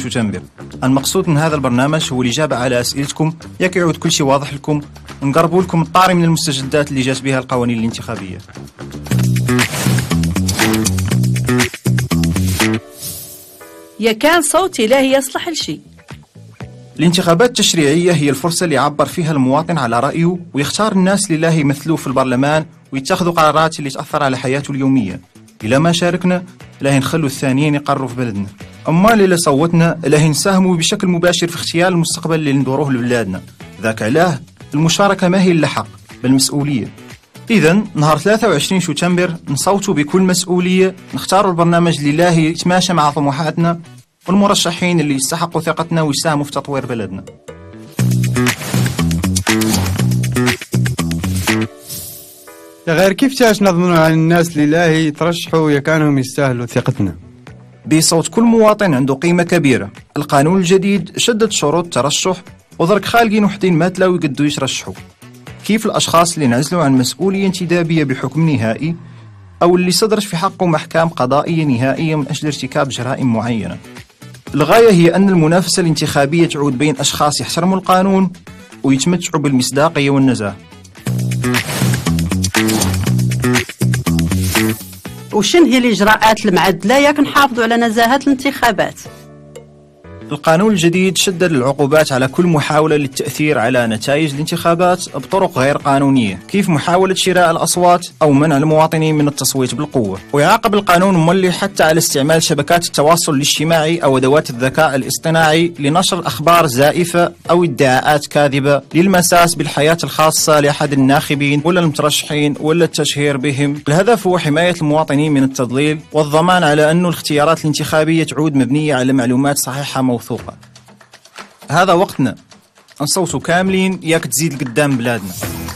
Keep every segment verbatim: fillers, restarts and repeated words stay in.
شتنبر. المقصود من هذا البرنامج هو الإجابة على أسئلتكم، ياك يعود كل شيء واضح لكم، نقربوا لكم الطاري من المستجدات اللي جات بها القوانين الانتخابية. يا كان صوتي لا يصلح لشيء. الانتخابات التشريعية هي الفرصة اللي يعبر فيها المواطن على رأيه ويختار الناس اللي لا يمثلوه في البرلمان ويتخذوا قرارات اللي تأثر على حياته اليومية. إلا ما شاركنا لا نخلوا الثانيين يقرروا في بلدنا. أما اللي صوتنا لا نساهموا بشكل مباشر في اختيار المستقبل اللي ندوروه لبلادنا. ذاك علاه المشاركة ما هي إلا حق بل مسؤولية. إذن نهار ثلاثة وعشرين شتنبر نصوتوا بكل مسؤولية، نختاروا البرنامج اللي لا يتماشى مع طموحاتنا والمرشحين اللي يستحقوا ثقتنا ويساهموا في تطوير بلدنا. يا غير كيف تاش نضمنوا على الناس اللي لا يترشحوا يا كانهم يستاهلوا ثقتنا؟ بصوت كل مواطن عنده قيمة كبيرة. القانون الجديد شدد شروط الترشح ودرك خالقين وحدين ما تلاو يقدوا يترشحوا. كيف الأشخاص اللي انعزلوا عن مسؤولية انتدابية بحكم نهائي أو اللي صدرت في حقهم أحكام قضائية نهائية من أجل ارتكاب جرائم معينة. الغاية هي أن المنافسة الانتخابية تعود بين أشخاص يحترموا القانون ويتمتعوا بالمصداقية والنزاهة. وشن هي الإجراءات المعدلة ياك نحافظوا على نزاهة الانتخابات؟ القانون الجديد شدد العقوبات على كل محاولة للتأثير على نتائج الانتخابات بطرق غير قانونية، كيف محاولة شراء الأصوات أو منع المواطنين من التصويت بالقوة. ويعاقب القانون مولي حتى على استعمال شبكات التواصل الاجتماعي أو أدوات الذكاء الاصطناعي لنشر أخبار زائفة أو ادعاءات كاذبة للمساس بالحياة الخاصة لأحد الناخبين ولا المترشحين ولا التشهير بهم. الهدف هو حماية المواطنين من التضليل والضمان على أن الاختيارات الانتخابية تعود مبنية على معلومات صحيحة موثوقة. هذا وقتنا نصوتوا كاملين ياك تزيد قدام بلادنا.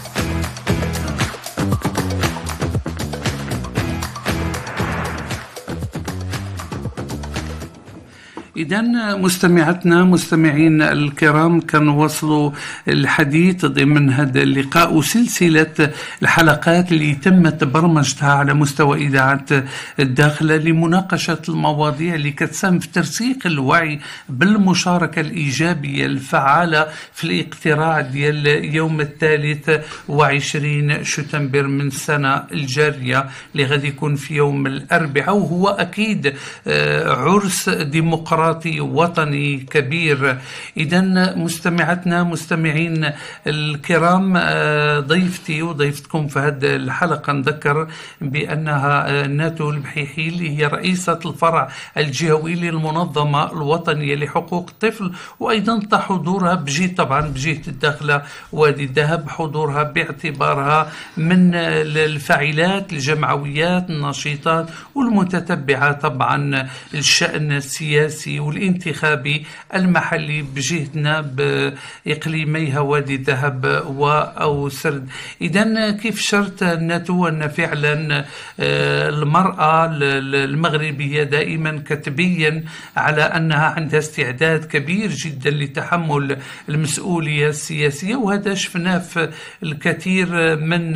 إذن مستمعتنا مستمعين الكرام كانوا وصلوا الحديث ضمن هذا اللقاء وسلسلة الحلقات اللي تمت برمجتها على مستوى إذاعة الداخلة لمناقشة المواضيع اللي كتساهم في ترسيخ الوعي بالمشاركة الإيجابية الفعالة في الاقتراع ديال يوم الثالث وعشرين شتنبر من السنة الجارية اللي غادي يكون في يوم الأربعاء، وهو أكيد عرس ديمقراطي وطني كبير. إذن مستمعتنا مستمعين الكرام، ضيفتي وضيفتكم في هذه الحلقة نذكر بأنها ناتو البحيحي اللي هي رئيسة الفرع الجهوي للمنظمة الوطنية لحقوق الطفل، وأيضا حضورها بجهة طبعا بجهة الداخلة وادي الذهب، حضورها باعتبارها من الفاعلات الجمعويات النشيطات والمتتبعة طبعا الشأن السياسي والانتخابي المحلي بجهتنا بإقليميها وادي الذهب وأو سرد. إذن كيف شرط الناتو أن فعلا المرأة المغربية دائما كتبين على أنها عندها استعداد كبير جدا لتحمل المسؤولية السياسية، وهذا شفناه في الكثير من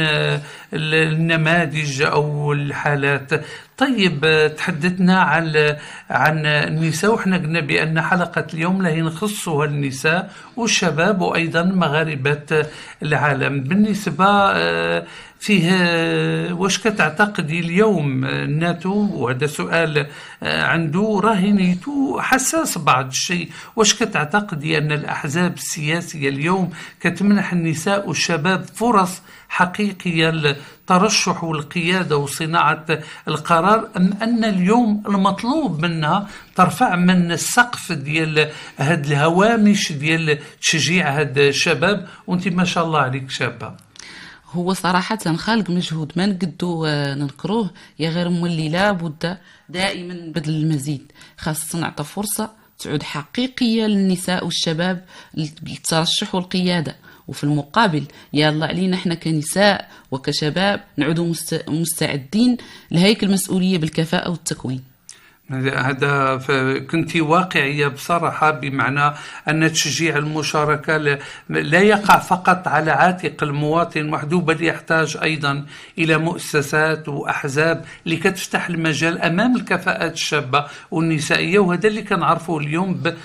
النماذج أو الحالات. طيب تحدثنا عن عن النساء، وحنا قلنا بأن حلقة اليوم لا نخصها النساء والشباب وأيضا مغاربة العالم. بالنسبة فيه واش كتعتقدي اليوم الناتو، وهذا سؤال عنده راهنيته حساس بعض الشيء، واش كتعتقدي أن الأحزاب السياسية اليوم كتمنح النساء والشباب فرص حقيقية للترشح والقيادة وصناعة القرار، أم أن اليوم المطلوب منها ترفع من السقف ديال هاد الهوامش ديال تشجيع هاد الشباب، وانت ما شاء الله عليك شابة؟ هو صراحة خالق مجهود ما نقدو ننكروه، يا غير مولي لابد دائما بذل المزيد، خاصة نعطى فرصة تعود حقيقية للنساء والشباب للترشح والقيادة، وفي المقابل يلا علينا احنا كنساء وكشباب نعودوا مستعدين لهيك المسؤولية بالكفاءة والتكوين. هذا كنت واقعية بصراحة، بمعنى أن تشجيع المشاركة لا يقع فقط على عاتق المواطن وحده، بل يحتاج أيضا إلى مؤسسات وأحزاب اللي كتفتح المجال أمام الكفاءات الشابة والنسائية، وهذا اللي كنعرفه اليوم